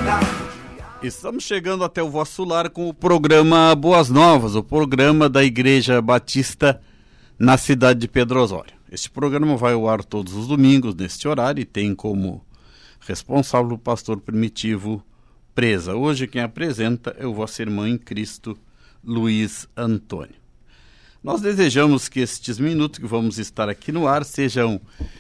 Estamos chegando até o vosso lar com o programa Boas Novas, o programa da Igreja Batista na cidade de Pedro Osório. Este programa vai ao ar todos os domingos neste horário e tem como responsável o pastor Primitivo Presa. Hoje quem apresenta é o vosso irmão em Cristo, Luiz Antônio. Nós desejamos que estes minutos que vamos estar aqui no ar sejam